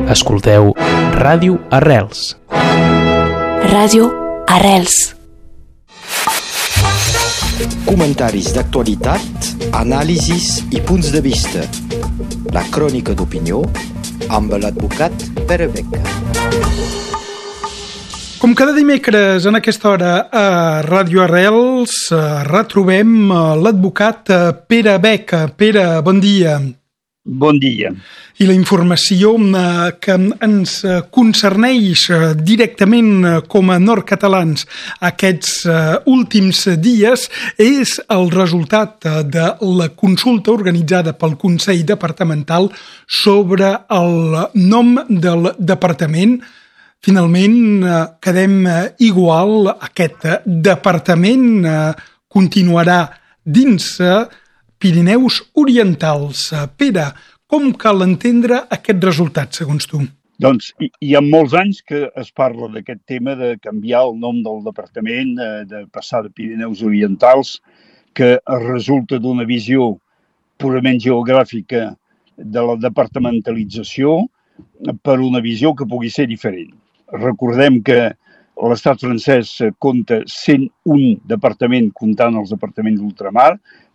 Escolteu Ràdio Arrels. Ràdio Arrels. Comentaris d'actualitat, anàlisis i punts de vista. La crònica d'opinió amb l'advocat Pere Beca. Com cada dimecres en aquesta hora a Ràdio Arrels retrobem l'advocat Pere Beca. Pere, bon dia. Bon dia. I la informació que ens concerneix directament com a nord-catalans aquests últims dies és el resultat de la consulta organitzada pel Consell Departamental sobre el nom del departament. Finalment quedem igual, aquest departament continuarà dins Pirineus Orientals. Pere, com cal entendre aquest resultat, segons tu? Doncs hi ha molts anys que es parla d'aquest tema de canviar el nom del departament, de passar de Pirineus Orientals, que resulta d'una visió purament geogràfica de la departamentalització per una visió que pugui ser diferent. Recordem que l'estat francès compta 101 departaments, comptant els departaments d'ultramar,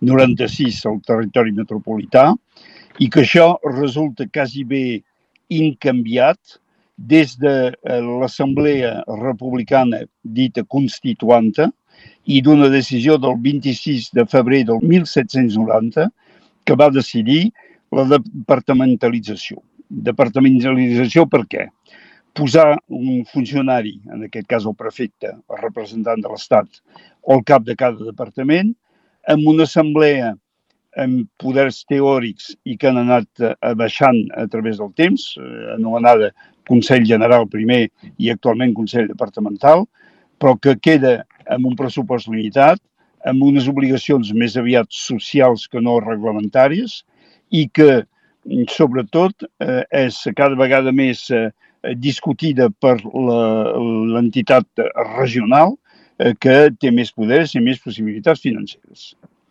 96 al territori metropolità, i que això resulta quasi bé incanviat des de l'Assemblea Republicana dita Constituanta i d'una decisió del 26 de febrer del 1790 que va decidir la departamentalització. Departamentalització per què? Posar un funcionari, en aquest cas el prefecte, el representant de l'Estat, o el cap de cada departament, amb una assemblea amb poders teòrics i que han anat baixant a través del temps, anomenada Consell General primer i actualment Consell Departamental, però que queda amb un pressupost limitat, amb unes obligacions més aviat socials que no reglamentàries i que, sobretot, és cada vegada més discutida per l'entitat regional que té més poders i més possibilitats financeres.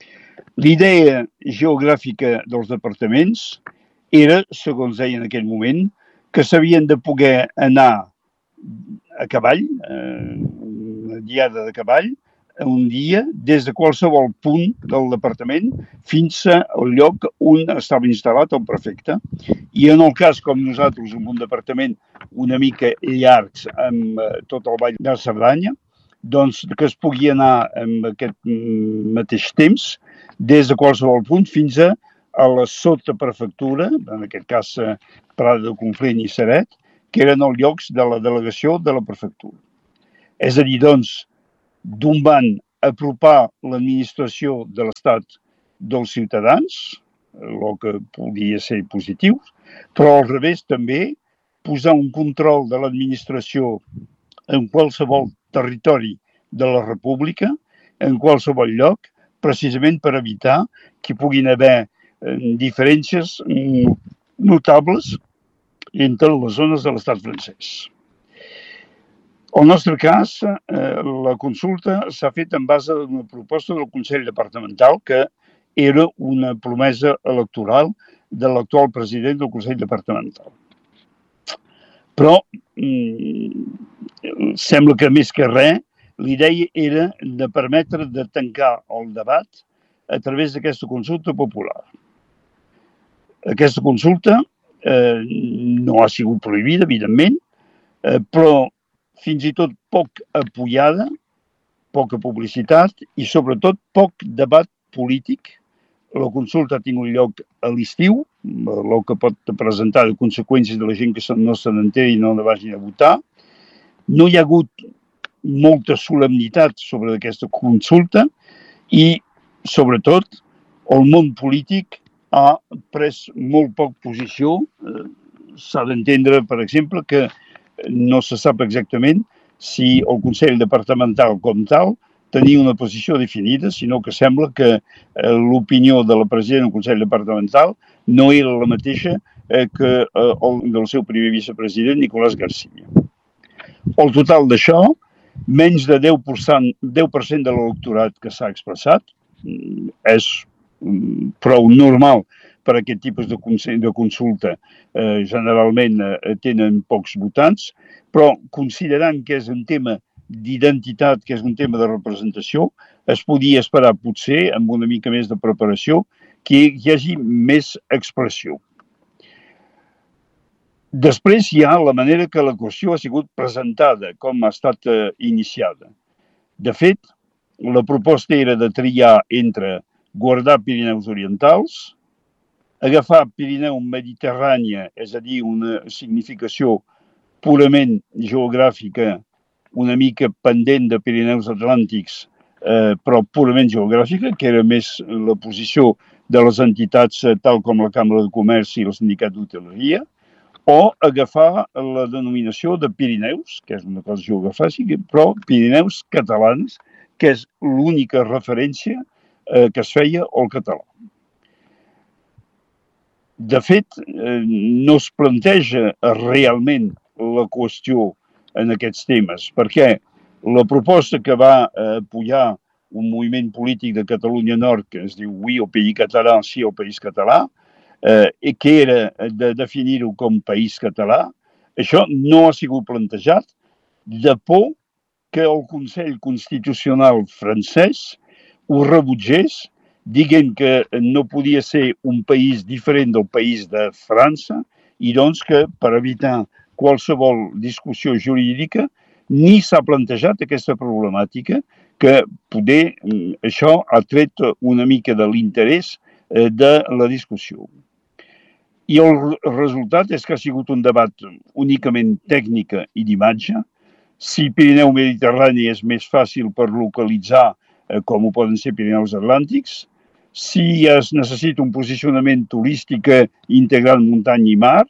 L'idea geogràfica dels departaments era, segons deia en aquell moment, que s'havien de poder anar a cavall, una diada de cavall, un dia, des de qualsevol punt del departament fins al lloc on estava instal·lat el prefecte. I en el cas, com nosaltres, en un departament una mica llarg amb tot el Vall de Cerdanya, doncs que es pugui anar amb aquest mateix temps des de qualsevol punt fins a la sotaprefectura, en aquest cas Prada de Conflent i Ceret, que eren els llocs de la delegació de la prefectura. És a dir, doncs, d'un van apropar l'administració de l'Estat dels ciutadans, el que podia ser positiu, però al revés també posar un control de l'administració en qualsevol territori de la República, en qualsevol lloc, precisament per evitar que hi puguin haver diferències notables entre les zones de l'estat francès. En el nostre cas, la consulta s'ha fet en base a una proposta del Consell Departamental que era una promesa electoral de l'actual president del Consell Departamental. Però sembla que més que res, l'idea era de permetre de tancar el debat a través d'aquesta consulta popular. Aquesta consulta no ha sigut prohibida, evidentment, però fins i tot poc apoyada, poca publicitat i sobretot poc debat polític. La consulta ha tingut lloc a l'estiu, el que pot presentar de conseqüències de la gent que no se n'enteri i no vagin a votar. No hi ha hagut molta solemnitat sobre aquesta consulta i, sobretot, el món polític ha pres molt poc posició. S'ha d'entendre, per exemple, que no se sap exactament si el Consell Departamental com tal tenia una posició definida, sinó que sembla que l'opinió de la presidenta del Consell Departamental no era la mateixa que el del seu primer vicepresident, Nicolás García. El total d'això, menys de 10% de l'electorat que s'ha expressat, és prou normal per aquest tipus de consulta generalment tenen pocs votants, però considerant que és un tema d'identitat, que és un tema de representació, es podia esperar potser, amb una mica més de preparació, que hi hagi més expressió. Després hi ha la manera que la qüestió ha sigut presentada, com ha estat iniciada. De fet, la proposta era de triar entre guardar Pirineus orientals, agafar Pirineu Mediterrània, és a dir, una significació purament geogràfica, una mica pendent de Pirineus Atlàntics, però purament geogràfica, que era més la posició de les entitats tal com la Cambra de Comerç i el Sindicat d'Hoteleria, o agafar la denominació de Pirineus, que és una cosa geogràfica, però Pirineus catalans, que és l'única referència que es feia al català. De fet, no es planteja realment la qüestió en aquests temes, perquè la proposta que va apoyar un moviment polític de Catalunya Nord, que es diu Oui au Pays Català, sí al País Català, que era de definir-ho com País Català, això no ha sigut plantejat de por que el Consell Constitucional francès ho rebutgés, dient que no podia ser un país diferent del país de França i doncs que per evitar qualsevol discussió jurídica ni s'ha plantejat aquesta problemàtica que poder això ha tret una mica de l'interès de la discussió. I el resultat és que ha sigut un debat únicament tècnica i d'imatge. Si Pirineu Mediterrani és més fàcil per localitzar, com ho poden ser Pirineus Atlàntics, si es necessita un posicionament turístic integrant muntanya i mar,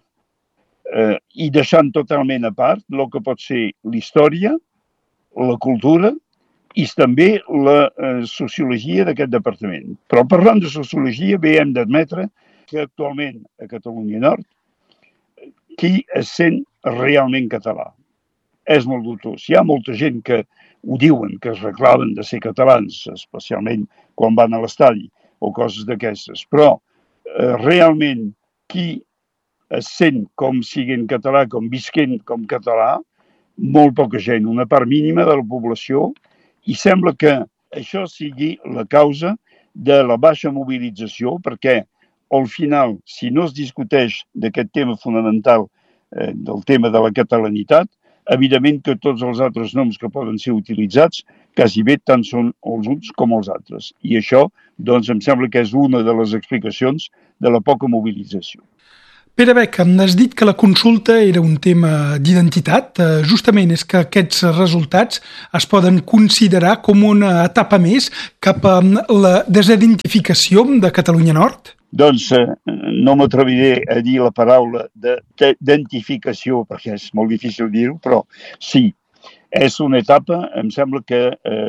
i deixant totalment a part el que pot ser la història, la cultura i també la sociologia d'aquest departament. Però parlant de sociologia, bé hem d'admetre que actualment a Catalunya Nord qui es sent realment català és molt dubtós. Hi ha molta gent que ho diuen, que es reclamen de ser catalans, especialment quan van a l'estadi o coses d'aquestes, però realment qui es sent com siguent català, com visquent com català, molt poca gent, una part mínima de la població, i sembla que això sigui la causa de la baixa mobilització, perquè al final, si no es discuteix d'aquest tema fonamental, del tema de la catalanitat, evidentment que tots els altres noms que poden ser utilitzats quasi bé tant són els uns com els altres. I això, doncs, em sembla que és una de les explicacions de la poca mobilització. Pere Beck, has dit que la consulta era un tema d'identitat. Justament és que aquests resultats es poden considerar com una etapa més cap a la desidentificació de Catalunya Nord? Doncs no m'atreviré a dir la paraula d'identificació, perquè és molt difícil dir-ho, però sí, és una etapa, em sembla que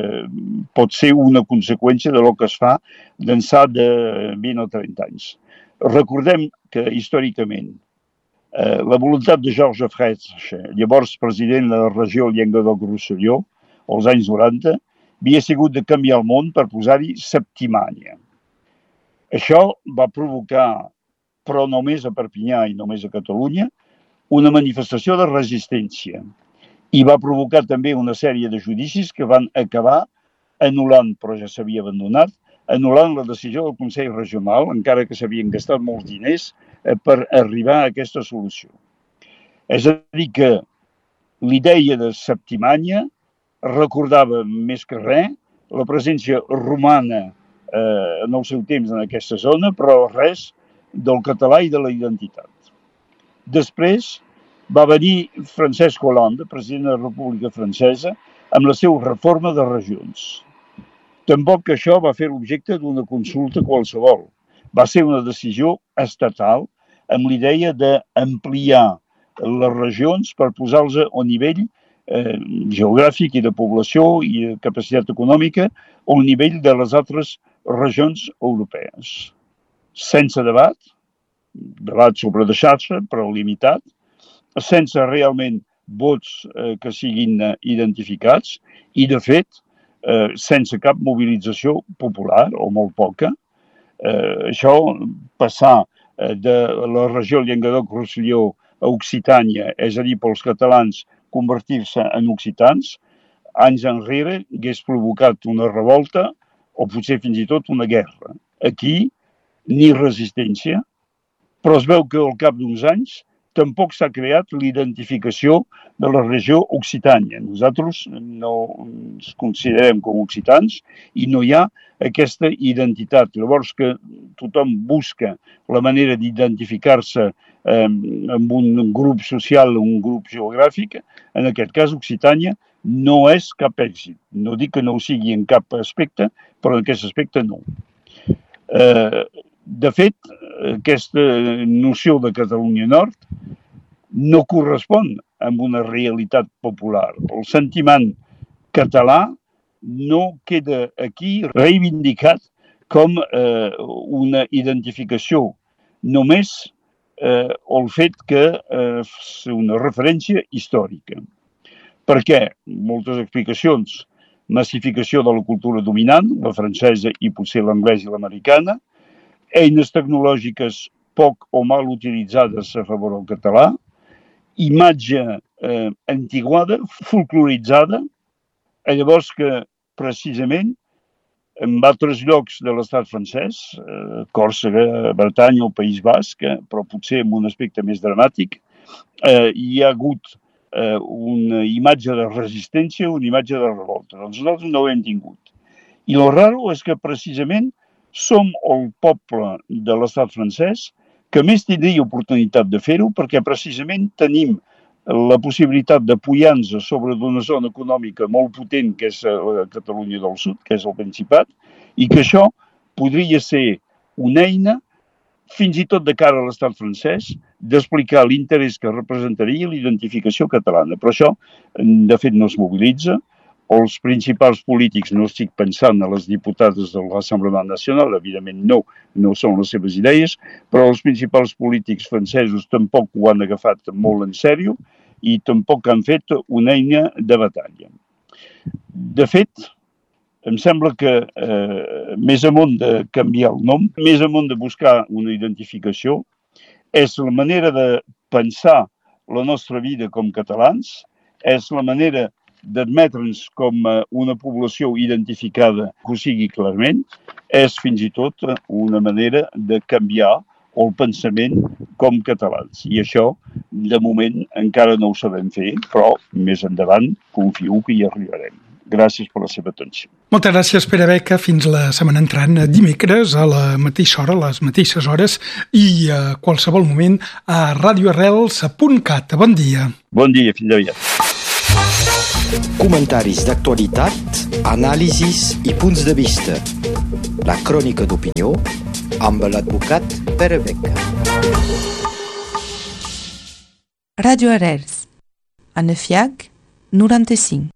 pot ser una conseqüència de lo que es fa d'ençà de 20 o 30 anys. Recordem que, històricament, la voluntat de Georges Frêche, llavors president de la regió Llenguadoc-Rosselló, als anys 90, havia sigut de canviar el món per posar-hi Septimània. Això va provocar, però només a Perpinyà i només a Catalunya, una manifestació de resistència i va provocar també una sèrie de judicis que van acabar anul·lant, però ja s'havia abandonat, anul·lant la decisió del Consell Regional, encara que s'havien gastat molts diners per arribar a aquesta solució. És a dir que l'idea de Septimània recordava més que res la presència romana en el seu temps en aquesta zona, però res del català i de la identitat. Després va venir Francesc Hollande, president de la República Francesa, amb la seva reforma de regions. Tampoc això va fer l'objecte d'una consulta qualsevol. Va ser una decisió estatal amb l'idea d'ampliar les regions per posar-los a nivell geogràfic i de població i de capacitat econòmica al nivell de les altres regions europees. Sense debat sobre deixar-se, però limitat, sense realment vots que siguin identificats i, de fet, sense cap mobilització popular, o molt poca, Això, passar de la regió Llenguadoc-Rosselló a Occitània, és a dir, pels catalans convertir-se en occitans, anys enrere hagués provocat una revolta o potser fins i tot una guerra. Aquí, ni resistència, però es veu que al cap d'uns anys tampoc s'ha creat l'identificació de la regió Occitània. Nosaltres no ens considerem com occitans i no hi ha aquesta identitat. Llavors que tothom busca la manera d'identificar-se amb un grup social, un grup geogràfic, en aquest cas Occitània no és cap èxit. No dic que no ho sigui en cap aspecte, però en aquest aspecte no. De fet, aquesta noció de Catalunya Nord no correspon amb una realitat popular. El sentiment català no queda aquí reivindicat com una identificació, només el fet que és una referència històrica. Per què? Moltes explicacions. Massificació de la cultura dominant, la francesa i potser l'anglesa i l'americana, eines tecnològiques poc o mal utilitzades a favor del català, imatge antiguada, folcloritzada, llavors que precisament en altres llocs de l'estat francès, Còrsega, Bretanya o País Basc, però potser amb un aspecte més dramàtic, hi ha hagut una imatge de resistència, una imatge de revolta. Doncs nosaltres no ho hem tingut. I el raro és que precisament som el poble de l'estat francès que més tindria oportunitat de fer-ho perquè precisament tenim la possibilitat d'apoyar-nos sobre d'una zona econòmica molt potent que és la Catalunya del Sud, que és el Principat, i que això podria ser una eina, fins i tot de cara a l'estat francès, d'explicar l'interès que representaria l'identificació catalana. Però això, de fet, no es mobilitza. Els principals polítics, no estic pensant a les diputades de l'Assemblea Nacional, evidentment no són les seves idees, però els principals polítics francesos tampoc ho han agafat molt en sèrio i tampoc han fet una eina de batalla. De fet, em sembla que més amunt de canviar el nom, més amunt de buscar una identificació, és la manera de pensar la nostra vida com catalans, és la manera d'admetre'ns com una població identificada que ho sigui clarament, és fins i tot una manera de canviar el pensament com catalans. I això, de moment, encara no ho sabem fer, però més endavant confio que hi arribarem. Gràcies per la seva atenció. Moltes gràcies, Pere Beca. Fins la setmana entrant, dimecres, a la mateixa hora, a les mateixes hores, i a qualsevol moment a radioarrels.cat. Bon dia. Bon dia, fins aviat. Comentaris d'actualitat, anàlisis i punts de vista. La crònica d'opinió amb l'advocat Pere Beca. Radio Arrels, a Nefiac 95.